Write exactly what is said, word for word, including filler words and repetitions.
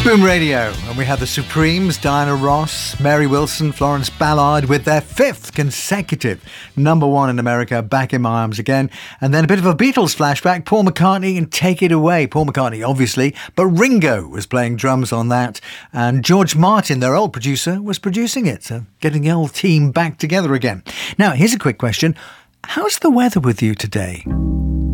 Boom Radio, and we had the Supremes, Diana Ross, Mary Wilson, Florence Ballard with their fifth consecutive number one in America, Back in My Arms Again. And then a bit of a Beatles flashback, Paul McCartney and Take It Away. Paul McCartney, obviously, but Ringo was playing drums on that. And George Martin, their old producer, was producing it, so getting the old team back together again. Now, here's a quick question. How's the weather with you today?